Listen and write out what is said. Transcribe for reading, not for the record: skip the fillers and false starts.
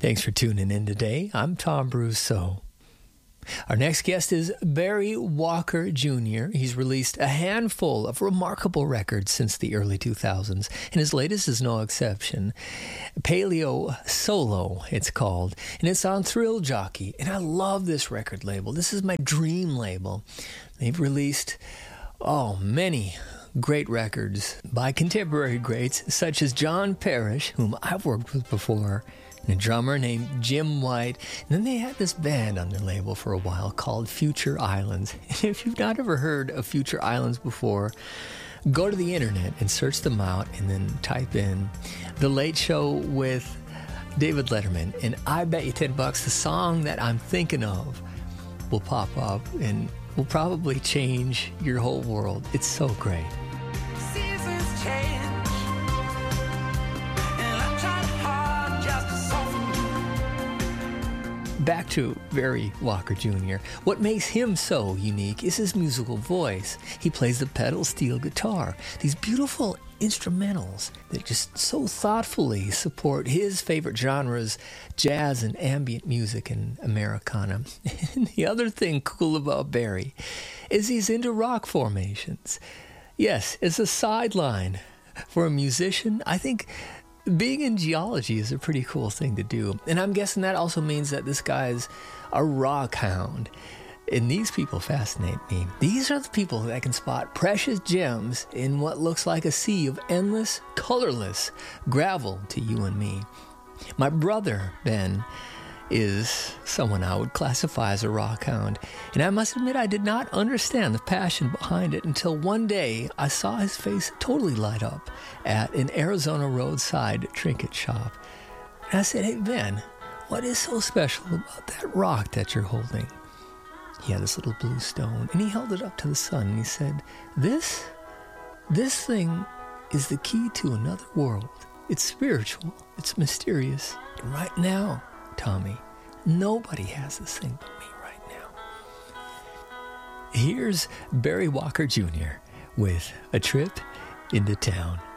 Thanks for tuning in today. I'm Tom Brousseau. Our next guest is Barry Walker Jr. He's released a handful of remarkable records since the early 2000s, and his latest is no exception. Paleo Solo, it's called, and it's on Thrill Jockey, and I love this record label. This is my dream label. They've released, many great records by contemporary greats such as John Parrish, whom I've worked with before, and a drummer named Jim White. And then they had this band on their label for a while called Future Islands. And if you've not ever heard of Future Islands before, go to the internet and search them out and then type in The Late Show with David Letterman. And I bet you $10 the song that I'm thinking of will pop up and will probably change your whole world. It's so great. Seasons change. Back to Barry Walker Jr. What makes him so unique is his musical voice. He plays the pedal steel guitar, these beautiful instrumentals that just so thoughtfully support his favorite genres, jazz and ambient music and Americana. And the other thing cool about Barry is he's into rock formations. Yes, as a sideline for a musician, I think being in geology is a pretty cool thing to do. And I'm guessing that also means that this guy's a rock hound. And these people fascinate me. These are the people that can spot precious gems in what looks like a sea of endless, colorless gravel to you and me. My brother, Ben, is someone I would classify as a rock hound. And I must admit I did not understand the passion behind it until one day I saw his face totally light up at an Arizona roadside trinket shop. And I said, "Hey, Ben, what is so special about that rock that you're holding?" He had this little blue stone, and he held it up to the sun, and he said, This thing is the key to another world. It's spiritual. It's mysterious. And right now, Tommy, nobody has this thing but me right now. Here's Barry Walker Jr. with A Trip into Town.